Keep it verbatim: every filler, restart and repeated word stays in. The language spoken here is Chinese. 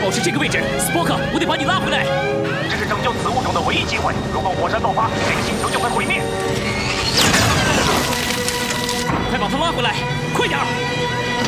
保持这个位置。斯波克，我得把你拉回来。 这是拯救此物种的唯一机会。如果火山爆发，这个星球就会毁灭。 快把他拉回来，快点儿！